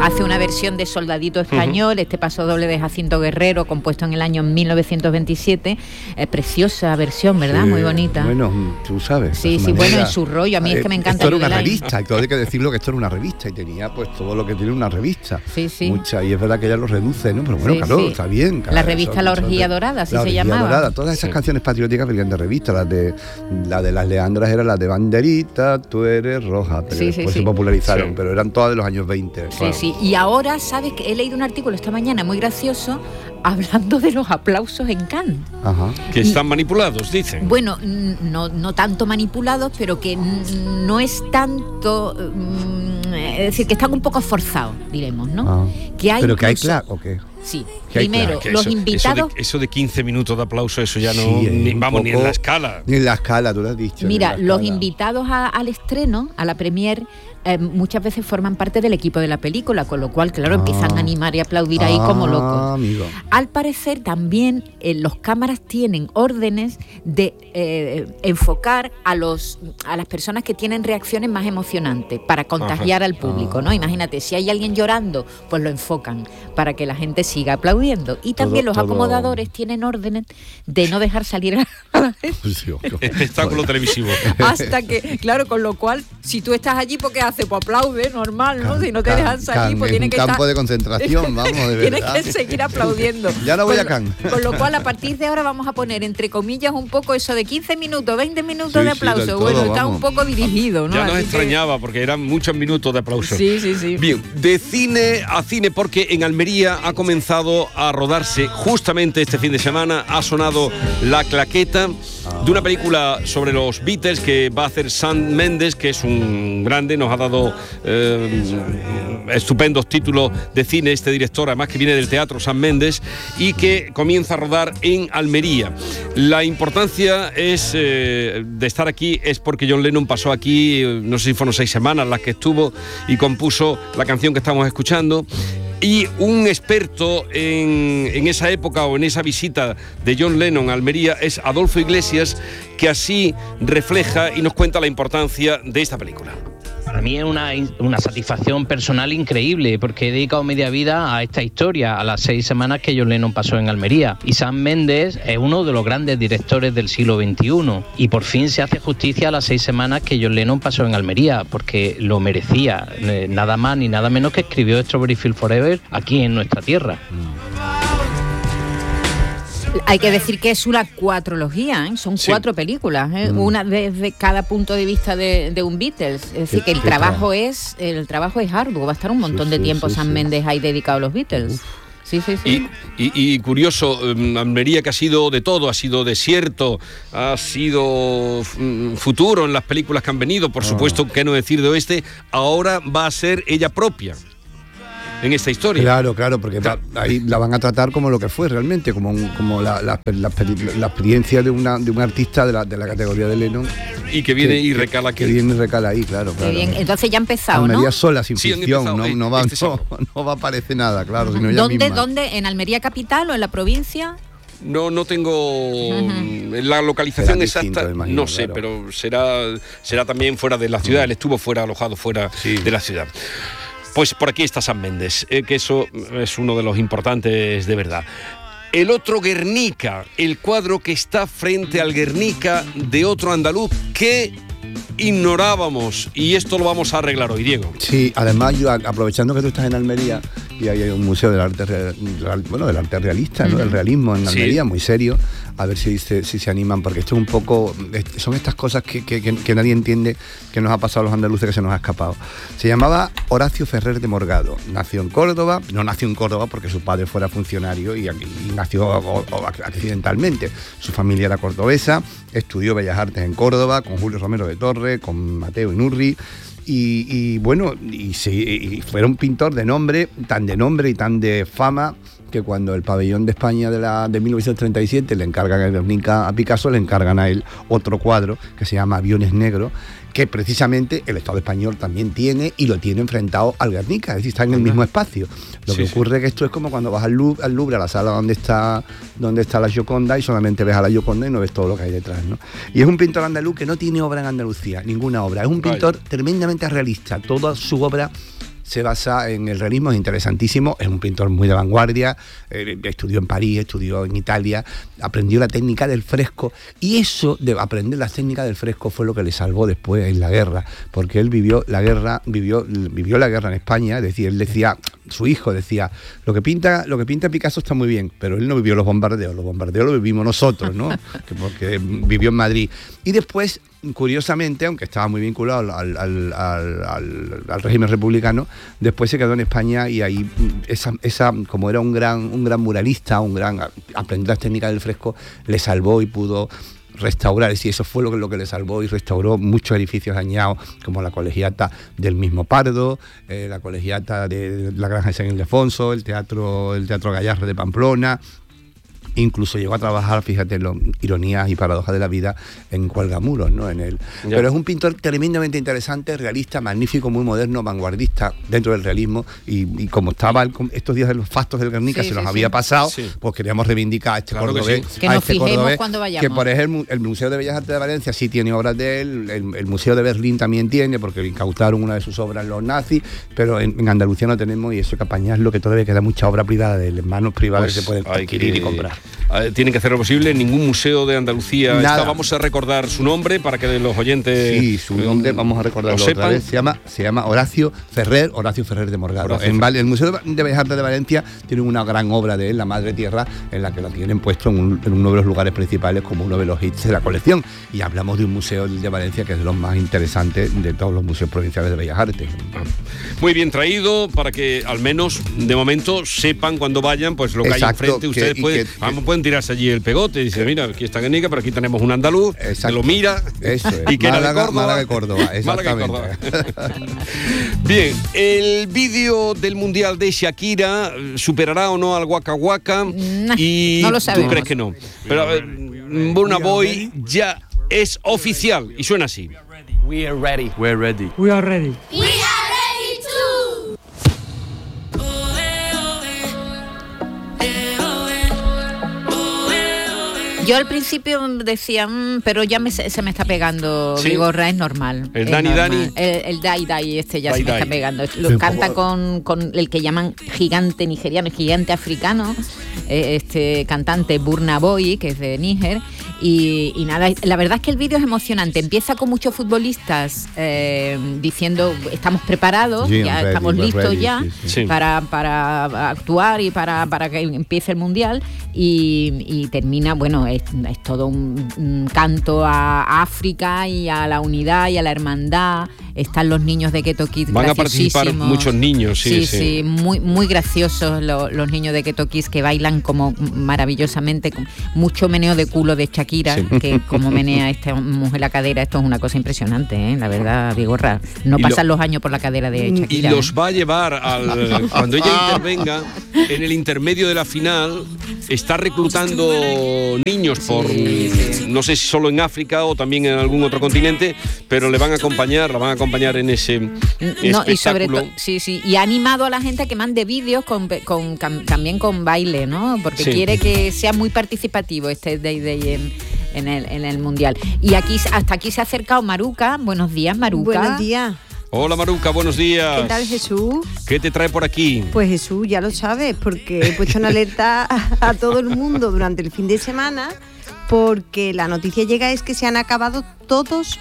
hace una versión de Soldadito Español, este paso doble de Jacinto Guerrero, compuesto en el año 1927. Preciosa versión, ¿verdad? Muy bonita. Bueno, tú sabes. Sí, bueno, en su rollo. A mí es que me encanta. Esto era una revista, y todo hay que decirlo que esto era una revista, y tenía pues todo lo que tiene una revista. Sí. Mucha, y es verdad que ella lo reduce, ¿no? Pero bueno, claro, está bien. La revista La Orgía Dorada, así se llamaba. Dorada. Todas esas canciones patrióticas venían de revista. La de las Leandras era la de Banderita, tú eres roja, pero después se popularizaron, pero eran todas de los años 20. Sí. Y ahora, ¿sabes que he leído un artículo esta mañana muy gracioso hablando de los aplausos en Cannes? Que están manipulados, dicen. Bueno, no tanto manipulados, pero que no es tanto... es decir, que están un poco forzados, diremos, ¿no? Que hay ¿pero que hay incluso, ¿o qué? Sí, primero, los invitados... Eso de 15 minutos de aplauso, eso ya no... ni en la escala. Ni en la escala, tú lo has dicho. Mira, los invitados al estreno, a la premier, muchas veces forman parte del equipo de la película, con lo cual, claro, empiezan a animar y aplaudir ahí como locos. Amigo. Al parecer, también los cámaras tienen órdenes de enfocar a las personas que tienen reacciones más emocionantes para contagiar al público, ¿no? Imagínate, si hay alguien llorando, pues lo enfocan para que la gente siga aplaudiendo. Y también los acomodadores tienen órdenes de no dejar salir a la gente. Espectáculo televisivo. Hasta que, claro, con lo cual, si tú estás allí, ¿por qué haces? Pues aplaude, normal, ¿no? Si no te dejan salir, pues tiene que estar... campo de concentración, vamos, de verdad. Tienes que seguir aplaudiendo. Ya no voy a Cannes. Con lo cual, a partir de ahora vamos a poner, entre comillas, un poco eso de 15 minutos, 20 minutos de aplauso. Todo, bueno, está un poco dirigido, ¿no? Ya nos extrañaba, porque eran muchos minutos de aplauso. Sí. Bien, de cine a cine, porque en Almería ha comenzado a rodarse justamente este fin de semana, ha sonado La Claqueta de una película sobre los Beatles que va a hacer Sam Mendes, que es un grande, nos ha dado estupendos títulos de cine este director, además que viene del teatro, Sam Mendes, y que comienza a rodar en Almería. La importancia de estar aquí es porque John Lennon pasó aquí, no sé si fueron 6 semanas las que estuvo, y compuso la canción que estamos escuchando. Y un experto en esa época o en esa visita de John Lennon a Almería es Adolfo Iglesias, que así refleja y nos cuenta la importancia de esta película. Para mí es una satisfacción personal increíble, porque he dedicado media vida a esta historia, a las 6 semanas que John Lennon pasó en Almería. Y Sam Mendes es uno de los grandes directores del siglo XXI. Y por fin se hace justicia a las 6 semanas que John Lennon pasó en Almería, porque lo merecía. Nada más ni nada menos que escribió Strawberry Fields Forever aquí en nuestra tierra. Hay que decir que es una cuatrología, ¿eh? Son 4 películas, ¿eh? Una desde cada punto de vista de un Beatles. Es decir, que el trabajo es arduo. Va a estar un montón de tiempo Sam Mendes ahí dedicado a los Beatles. Sí. Y curioso, Almería, que ha sido de todo, ha sido desierto, ha sido futuro en las películas que han venido, por supuesto, qué no decir de Oeste, ahora va a ser ella propia en esta historia. Claro, porque ahí la van a tratar como lo que fue realmente, como la experiencia de un artista de la categoría de Lennon. Y que viene y recala aquí. Que viene y recala ahí, claro. Bien. Entonces ya ha empezado, Almería ¿no? sola, sin ficción, no va a aparecer nada, claro. Sino ella misma. ¿Dónde? ¿En Almería capital o en la provincia? No tengo la localización exacta, imagino, no sé, claro. pero será también fuera de la ciudad. Él estuvo alojado fuera de la ciudad. Pues por aquí está Sam Mendes, que eso es uno de los importantes de verdad. El otro Guernica, el cuadro que está frente al Guernica de otro andaluz que ignorábamos, y esto lo vamos a arreglar hoy, Diego. Sí, además yo, aprovechando que tú estás en Almería, y hay un museo del arte realista, ¿no? Del realismo en Almería, muy serio, a ver si se animan, porque esto es un poco, son estas cosas que nadie entiende, que nos ha pasado a los andaluces, que se nos ha escapado. Se llamaba Horacio Ferrer de Morgado, nació en Córdoba, no nació en Córdoba porque su padre fuera funcionario y nació accidentalmente. Su familia era cordobesa, estudió Bellas Artes en Córdoba con Julio Romero de Torres, con Mateo Inurri. Y fuera un pintor de nombre y tan de fama, que cuando el pabellón de España de 1937 le encargan el Guernica a Picasso, le encargan a él otro cuadro que se llama Aviones Negros, que precisamente el Estado español también tiene, y lo tiene enfrentado al Guernica, es decir, está en el mismo espacio. Lo que ocurre es que esto es como cuando vas al Louvre, a la sala donde está la Gioconda, y solamente ves a la Gioconda y no ves todo lo que hay detrás, ¿no? Y es un pintor andaluz que no tiene obra en Andalucía, ninguna obra. Es un pintor tremendamente realista. Toda su obra se basa en el realismo, es interesantísimo, es un pintor muy de vanguardia, estudió en París, estudió en Italia, aprendió la técnica del fresco, y eso de aprender las técnicas del fresco fue lo que le salvó después en la guerra, porque él vivió la guerra en España, es decir, él decía, su hijo decía, lo que pinta Picasso está muy bien, pero él no vivió los bombardeos lo vivimos nosotros, ¿no? Porque vivió en Madrid. Y después, curiosamente, aunque estaba muy vinculado al régimen republicano, después se quedó en España, y ahí esa como era un gran muralista, aprendió las técnicas del fresco, le salvó y pudo restaurar, es decir, eso fue lo que le salvó, y restauró muchos edificios dañados, como la colegiata del mismo Pardo, la colegiata de la Granja de San Ildefonso, el teatro Gallarre de Pamplona. Incluso llegó a trabajar, fíjate, ironías y paradojas de la vida, en Cuelgamuros, ¿no? Pero es un pintor tremendamente interesante, realista, magnífico, muy moderno, vanguardista dentro del realismo, y como estaba estos días de los fastos del Guernica, se nos había pasado, pues queríamos reivindicar a este cordobés. Que nos fijemos cuando vayamos. Que por ejemplo, el Museo de Bellas Artes de Valencia sí tiene obras de él, el Museo de Berlín también tiene, porque le incautaron una de sus obras los nazis, pero en Andalucía no tenemos, y eso hay que apañarlo, que todavía queda mucha obra privada de manos privadas que se pueden adquirir y comprar. Tienen que hacer lo posible, ningún museo de Andalucía está. Vamos a recordar su nombre para que los oyentes... Sí, su nombre vamos a recordarlo otra vez. Se llama Horacio Ferrer de Morgado. El Museo de Bellas Artes de Valencia tiene una gran obra de él, La Madre Tierra, en la que la tienen puesto en uno de los lugares principales como uno de los hits de la colección. Y hablamos de un museo de Valencia que es de los más interesantes de todos los museos provinciales de Bellas Artes. Muy bien traído, para que al menos de momento sepan cuando vayan pues lo que hay enfrente. Ustedes pueden tirarse allí el pegote y dice, mira, aquí está Guernica, pero aquí tenemos un andaluz, que lo mira. Eso es. Y que Málaga y Córdoba, exactamente. Bien, el vídeo del Mundial de Shakira superará o no al Waka Waka. Y no lo sabemos. ¿Tú crees que no? Pero Burna Boy ya es oficial y suena así. We are ready. We're ready. We are ready. We are ready too. Yo al principio decía, pero ya se me está pegando, ¿Sí? Vigorra, es normal. El Dani Dani. El Dai Dai ya Dai se me Dai. está pegando. Lo canta con el que llaman gigante nigeriano, gigante africano, este cantante Burna Boy, que es de Níger. Y nada, la verdad es que el vídeo es emocionante. Empieza con muchos futbolistas diciendo, estamos preparados, ya estamos listos ya para actuar y para que empiece el Mundial. Y termina, bueno, es todo un canto a África y a la unidad y a la hermandad. Están los niños de Ghetto Kids, van a participar muchos niños, sí, muy graciosos los niños de Ghetto Kids, que bailan como maravillosamente, con mucho meneo de culo de Shakira, que como menea esta mujer la cadera, esto es una cosa impresionante, la verdad, Vigorra. No pasan los años por la cadera de Shakira. Y los va a llevar cuando ella intervenga, en el intermedio de la final, está reclutando niños no sé si solo en África o también en algún otro continente, pero la van a acompañar en ese espectáculo. Y sobre todo, y ha animado a la gente a que mande vídeos también con baile, ¿no? Porque quiere que sea muy participativo este Day en el Mundial. Y hasta aquí se ha acercado Maruca. Buenos días, Maruca. Buenos días. Hola Maruca, buenos días. ¿Qué tal, Jesús? ¿Qué te trae por aquí? Pues Jesús, ya lo sabes, porque he puesto una alerta a todo el mundo durante el fin de semana, porque la noticia llega es que se han acabado todos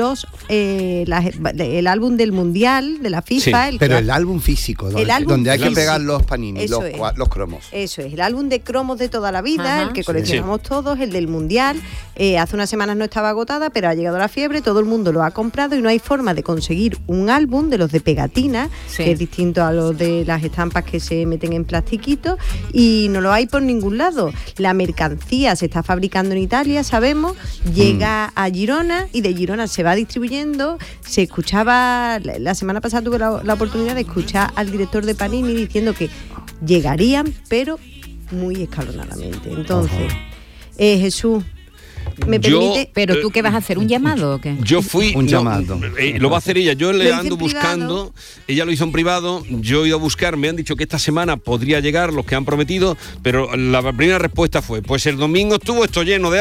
el álbum del Mundial de la FIFA. Sí, el álbum físico, donde hay que pegar los panini, los cromos. Eso es, el álbum de cromos de toda la vida, el que coleccionamos todos, el del Mundial. Hace unas semanas no estaba agotada, pero ha llegado la fiebre, todo el mundo lo ha comprado y no hay forma de conseguir un álbum de los de pegatina, que es distinto a los de las estampas que se meten en plastiquito, y no lo hay por ningún lado. La mercancía se está fabricando en Italia, sabemos, llega a Girona, y de Girona se va distribuyendo. Se escuchaba, la semana pasada tuve la oportunidad de escuchar al director de Panini diciendo que llegarían, pero muy escalonadamente. Entonces, Jesús, ¿me permite? ¿Pero tú qué vas a hacer? ¿Un llamado o qué? Yo fui... Un llamado. Lo va a hacer ella. Yo le ando buscando. Ella lo hizo en privado. Yo he ido a buscar. Me han dicho que esta semana podría llegar los que han prometido, pero la primera respuesta fue, pues el domingo estuvo esto lleno de álbumes.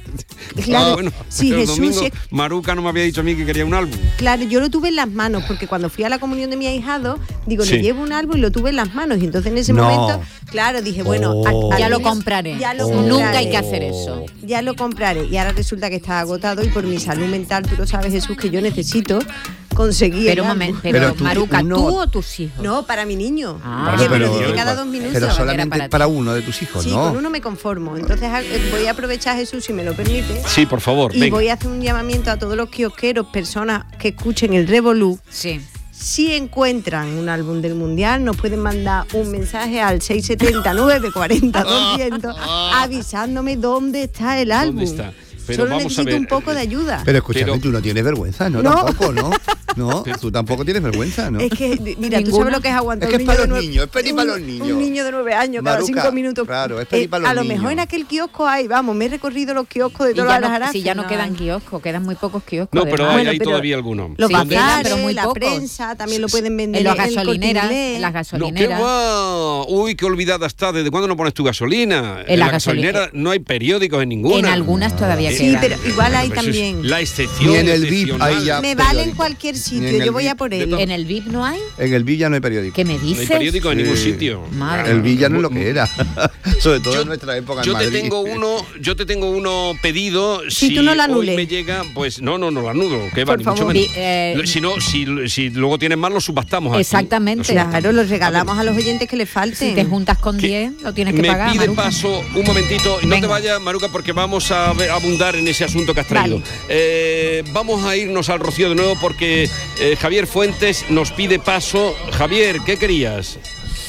Claro, bueno, sí, el Jesús, domingo sí. Maruca no me había dicho a mí que quería un álbum. Claro, yo lo tuve en las manos, porque cuando fui a la comunión de mi ahijado, digo, Sí. le llevo un álbum y lo tuve en las manos. Y entonces en ese No. momento, claro, dije, bueno, Ya lo compraré. Ya lo Nunca compraré. hay que hacer eso. Ya lo compraré. Y ahora resulta que está agotado y por mi salud mental, tú lo sabes, Jesús, que yo necesito conseguir Pero el un álbum. momento, Pero tú, Maruca, uno- ¿tú o tus hijos? No, para mi niño. Ah. que me Bueno, lo pero- dice cada 2 minutos. Pero Era solamente para ti. uno de tus hijos, Sí, ¿no? con uno me conformo. Entonces voy a aprovechar, Jesús, si me lo permite. Sí, por favor, Y venga. voy a hacer un llamamiento a todos los kiosqueros, personas que escuchen el Revolú. Sí. Si encuentran un álbum del Mundial, nos pueden mandar un mensaje al 679 40 200 avisándome dónde está el álbum. ¿Dónde está? Pero Solo vamos a necesito ver, un poco de ayuda. Pero escúchame, Pero- tú no tienes vergüenza, ¿no? No. Tampoco, ¿no? No, tú tampoco tienes vergüenza, ¿no? Es que, mira, tú Ninguna. sabes lo que es aguantar Es que un es para niño de los nueve- niños, es peli para los un- niños. Un niño de 9 años cada Maruca, 5 minutos. claro, es peli para los A lo niños. mejor en aquel kiosco hay, vamos, me he recorrido los kioscos de Y todas ya las no, Arácenas. si ya no quedan kioscos, quedan muy pocos kioscos. No, pero además. hay pero todavía algunos. Los Sí, bazares, pero muy la pocos. prensa, también lo pueden vender En las el Corte gasolineras, Inglés. en las No, gasolineras. qué va. Uy, qué olvidada está. ¿Desde cuándo no pones tu gasolina? En la la gasolinera no hay periódicos en ninguna. En algunas todavía Sí, quedan. pero igual hay Pero eso es también. La excepción. Ni en el VIP excepcional. hay ya Me vale en periódico. cualquier Ni en sitio, el yo voy a VIP. por él. ¿En el VIP no hay? En el Villa no hay periódico. ¿Qué me No dices? hay periódico en ningún Sí. sitio. Madre. El Villa no es lo que era. Sobre todo Yo- en nuestra época en Yo te Madrid. tengo uno pedido. Si tú no lo hoy anules. me llega, pues no lo anulo. Que va, Por ni mucho favor. menos. Vi- Si no, si luego tienes más, lo subastamos aquí. Exactamente. Lo subastamos. Claro, los regalamos a los oyentes que les falten. Si te juntas con Que 10, lo tienes que Me pagar, pide Maruca. paso un momentito. No Venga. te vayas, Maruca, porque vamos a abundar en ese asunto que has traído. Vamos a irnos al Rocío de nuevo porque Javier Fuentes nos pide paso. Javier, ¿qué querías?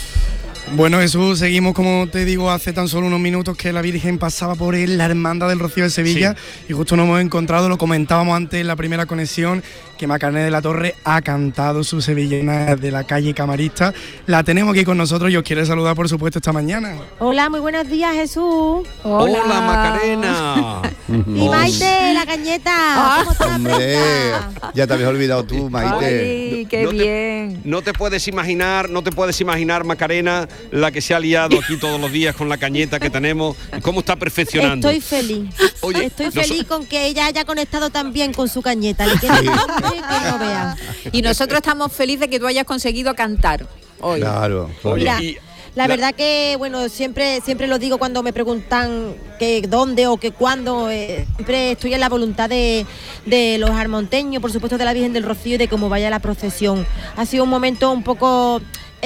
Bueno, Jesús, seguimos, como te digo, hace tan solo unos minutos que la Virgen pasaba por la Hermandad del Rocío de Sevilla y justo nos hemos encontrado, lo comentábamos antes en la primera conexión, que Macarena de la Torre ha cantado su sevillana de la calle Camarista. La tenemos aquí con nosotros y os quiere saludar, por supuesto, esta mañana. Hola, muy buenos días, Jesús. Hola Macarena. Y Maite, la cañeta. ¿Cómo estás, Hombre, fresca? ya te habías olvidado tú, Maite. Ay, qué No te- bien. No te puedes imaginar, Macarena, la que se ha liado aquí todos los días con la cañeta que tenemos, cómo está perfeccionando. Estoy feliz. Oye, Estoy noso- feliz con que ella haya conectado tan bien con su cañeta. Le queda un hombre que no vea. Y nosotros estamos felices de que tú hayas conseguido cantar hoy. Claro. Oye, Mira, y- la verdad que, bueno, siempre lo digo cuando me preguntan que dónde o que cuándo. Siempre estoy en la voluntad de los armonteños, por supuesto de la Virgen del Rocío y de cómo vaya la procesión. Ha sido un momento un poco...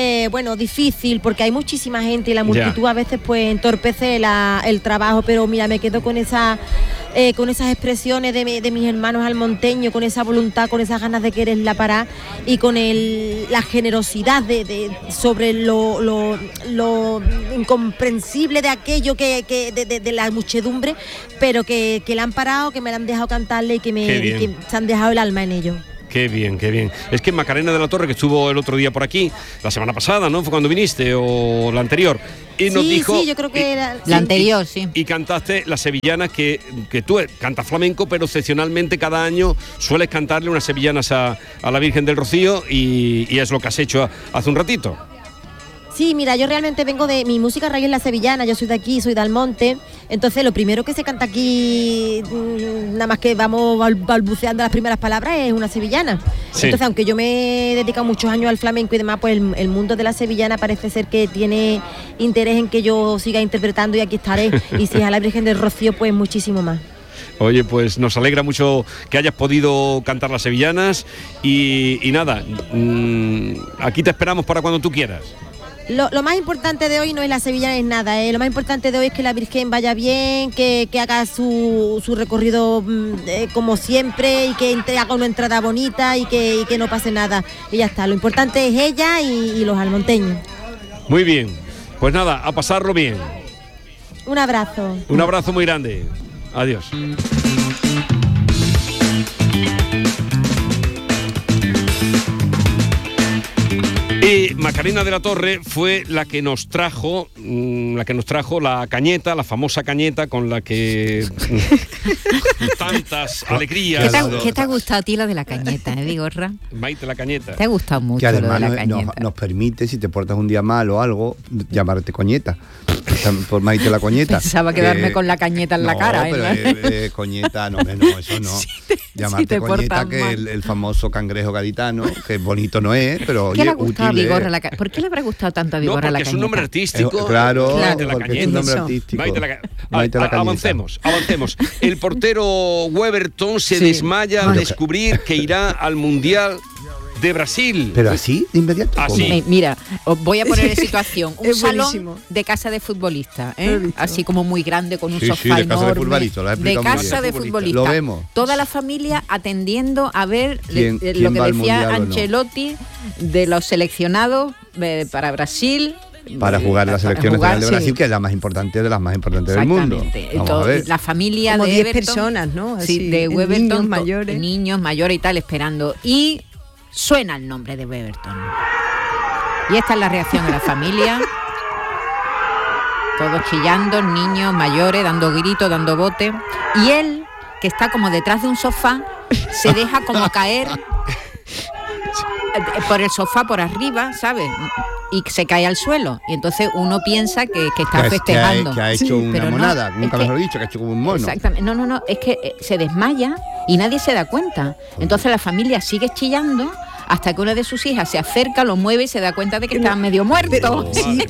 difícil porque hay muchísima gente y la multitud a veces pues entorpece el trabajo, pero mira, me quedo con esas expresiones de mis hermanos almonteños, con esa voluntad, con esas ganas de quererla parar y con la generosidad sobre lo incomprensible de aquello de la muchedumbre, pero que la han parado, que me la han dejado cantarle y Qué que bien. se han dejado el alma en ello. Qué bien, qué bien. Es que Macarena de la Torre, que estuvo el otro día por aquí, la semana pasada, ¿no? Fue cuando viniste, o la anterior. Y nos dijo... Sí, yo creo que era... La anterior, sí. Y cantaste las sevillanas que tú cantas flamenco, pero excepcionalmente cada año sueles cantarle unas sevillanas a la Virgen del Rocío y es lo que has hecho hace un ratito. Sí, mira, yo realmente vengo de mi música raíz es la sevillana, yo soy de aquí, soy de Almonte, entonces lo primero que se canta aquí, nada más que vamos balbuceando las primeras palabras, es una sevillana. Sí. Entonces, aunque yo me he dedicado muchos años al flamenco y demás, pues el mundo de la sevillana parece ser que tiene interés en que yo siga interpretando y aquí estaré. Y si es a la Virgen del Rocío, pues muchísimo más. Oye, pues nos alegra mucho que hayas podido cantar las sevillanas y nada, aquí te esperamos para cuando tú quieras. Lo más importante de hoy no es la sevillana, es nada, lo más importante de hoy es que la Virgen vaya bien, que haga su recorrido como siempre y que haga una entrada bonita y que no pase nada. Y ya está, lo importante es ella y los almonteños. Muy bien, pues nada, a pasarlo bien. Un abrazo. Un abrazo muy grande. Adiós. Y Macarena de la Torre fue la que nos trajo la cañeta, la famosa cañeta con la que tantas alegrías. ¿Qué te ha gustado a ti lo de la cañeta, Vigorra? Maite, la cañeta. ¿Te ha gustado mucho Que lo de además la cañeta? nos permite, si te portas un día mal o algo, llamarte coñeta. por Maite la Coñeta. Pensaba quedarme con la cañeta en la cara. Pero Coñeta, no, eso no. Llamarte Coñeta, que el famoso cangrejo gaditano, que bonito no es, pero ¿Por qué le ha gustado a útil Vigorra ¿Por qué le habrá gustado tanto a Vigorra la Cañeta? Es un nombre artístico. Claro, porque es un nombre artístico. Maite la Cañeta. Avancemos. El portero Weberton se desmaya al descubrir que irá al Mundial de Brasil. Pero así, de inmediato. Así. Mira, os voy a poner en situación. Un salón buenísimo. de casa de futbolista, así como muy grande, con un sofá de casa enorme. de futbolista, de casa de futbolista. Lo vemos. Toda la familia atendiendo a ver ¿Quién lo que va al decía Mundial Ancelotti de los seleccionados para Brasil. Para jugar en la selección nacional de Brasil, que es la más importante de las más importantes del mundo. Vamos a ver. La familia como de 10 Weberton, personas, ¿no? Así, sí, de Weberton, niños mayores y tal, esperando. Y suena el nombre de Weberton. Y esta es la reacción de la familia. Todos chillando, niños, mayores, dando gritos, dando bote. Y él, que está como detrás de un sofá, se deja como caer por el sofá por arriba, ¿sabes? Y se cae al suelo. Y entonces uno piensa que está festejando. Que ha hecho una monada, nunca mejor dicho, que ha hecho como un mono. Exactamente. No, es que se desmaya y nadie se da cuenta. Entonces la familia sigue chillando hasta que una de sus hijas se acerca, lo mueve y se da cuenta de que está medio muerto.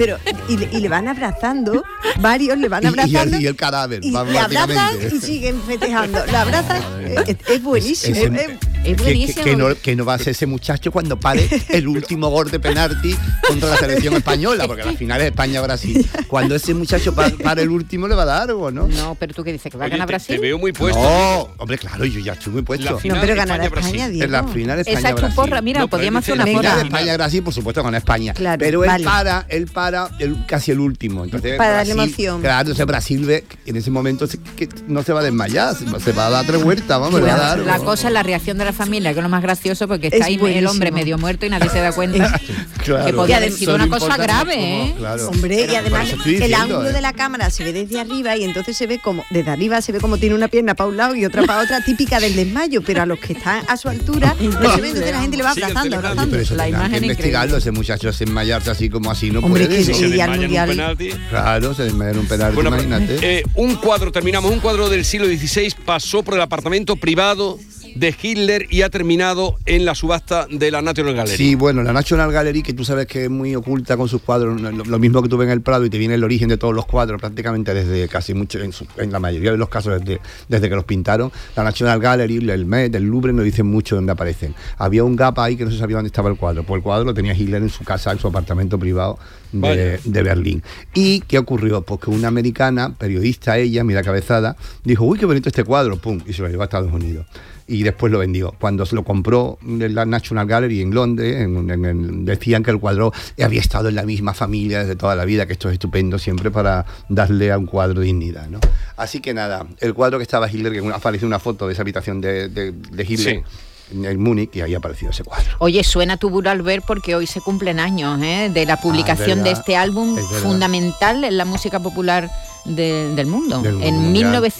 Y le van abrazando, varios le van abrazando. Y el cadáver. Y le abrazan y siguen festejando. Lo abrazan, es buenísimo. Es buenísimo. Que no va a ser ese muchacho cuando pare el último gol de penalti contra la selección española, porque la final es España-Brasil. Cuando ese muchacho pare el último, le va a dar algo, ¿no? No, pero tú qué dices, que va a ganar Brasil. Te veo muy puesto. No, hombre, claro, yo ya estoy muy puesto. No, pero ganará España, Diego. En la final España-Brasil. Esa es tu porra, mira, podríamos hacer una porra. La final España-Brasil, por supuesto, gana España. Claro, pero él para casi el último. Entonces, para darle emoción. Claro, entonces Brasil ve en ese momento que no se va a desmayar, se va a dar 3 vueltas, vamos, a dar. La cosa es la reacción de la familia, que es lo más gracioso, porque está ahí el hombre medio muerto y nadie se da cuenta. Claro. Que podía haber sido una cosa grave, ¿eh? Claro. Hombre, y además el ángulo de la cámara se ve desde arriba y entonces se ve como, desde arriba se ve como tiene una pierna para un lado y otra para otra, típica del desmayo, pero a los que están a su altura no se ve, entonces la gente le va abrazando. Pero eso la imagen que investigarlo, ese muchacho se desmayarse así como así, no hombre, puede. Que se desmaya en un penalti. Claro, se desmaya en un penalti, bueno, imagínate. Un cuadro del siglo XVI pasó por el apartamento privado de Hitler y ha terminado en la subasta de la National Gallery. Sí, bueno, la National Gallery, que tú sabes que es muy oculta con sus cuadros, lo mismo que tú ves en el Prado, y te viene el origen de todos los cuadros prácticamente desde casi mucho, en la mayoría de los casos desde que los pintaron. La National Gallery, el Met, el Louvre nos dicen mucho dónde aparecen. Había un gap ahí que no se sabía dónde estaba el cuadro, pues el cuadro lo tenía Hitler en su casa, en su apartamento privado de Berlín. ¿Y qué ocurrió? Pues que una americana, periodista ella, mira cabezada, dijo, uy, qué bonito este cuadro, pum, y se lo llevó a Estados Unidos. Y después lo vendió. Cuando se lo compró en la National Gallery en Londres, decían que el cuadro había estado en la misma familia desde toda la vida, que esto es estupendo siempre para darle a un cuadro dignidad, ¿no? Así que nada, el cuadro que estaba Hitler, que apareció una foto de esa habitación de Hitler. Sí. En Múnich, y ahí ha aparecido ese cuadro. Oye, suena Tubular Bells porque hoy se cumplen años de la publicación de este álbum fundamental en la música popular del mundo. En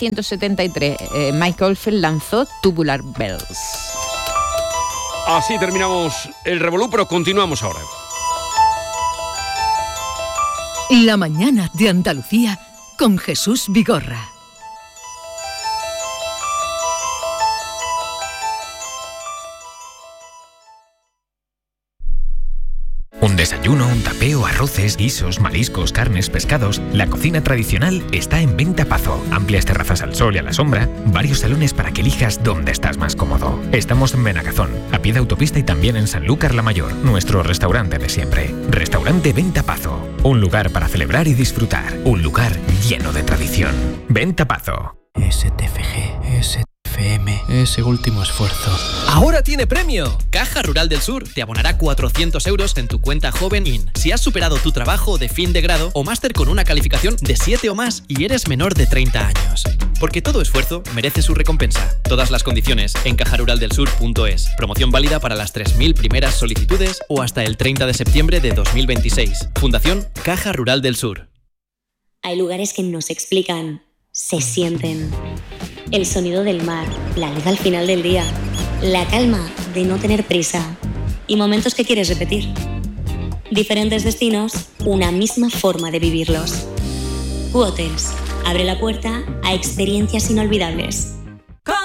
1973, Mike Oldfield lanzó Tubular Bells. Así terminamos el revolú, pero continuamos ahora. La mañana de Andalucía con Jesús Vigorra. Un desayuno, un tapeo, arroces, guisos, mariscos, carnes, pescados. La cocina tradicional está en Venta Pazo. Amplias terrazas al sol y a la sombra. Varios salones para que elijas dónde estás más cómodo. Estamos en Benagazón, a pie de autopista, y también en Sanlúcar la Mayor, nuestro restaurante de siempre. Restaurante Venta Pazo. Un lugar para celebrar y disfrutar. Un lugar lleno de tradición. Venta Pazo. STFG, STFM, ese último esfuerzo. ¡Ahora tiene premio! Caja Rural del Sur te abonará 400 euros en tu cuenta Joven IN si has superado tu trabajo de fin de grado o máster con una calificación de 7 o más y eres menor de 30 años. Porque todo esfuerzo merece su recompensa. Todas las condiciones en cajaruraldelsur.es. Promoción válida para las 3.000 primeras solicitudes o hasta el 30 de septiembre de 2026. Fundación Caja Rural del Sur. Hay lugares que no se explican, se sienten. El sonido del mar, la luz al final del día, la calma de no tener prisa y momentos que quieres repetir. Diferentes destinos, una misma forma de vivirlos. Cuhotels. Abre la puerta a experiencias inolvidables.